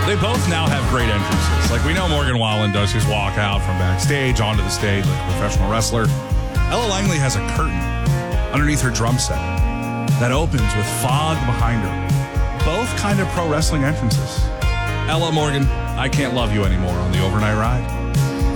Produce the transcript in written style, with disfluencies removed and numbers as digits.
They both now have great entrances. Like, we know Morgan Wallen does his walk out from backstage onto the stage like a professional wrestler. Ella Langley has a curtain underneath her drum set that opens with fog behind her. Both kind of pro wrestling entrances. Ella, Morgan, I can't love you anymore on the overnight ride.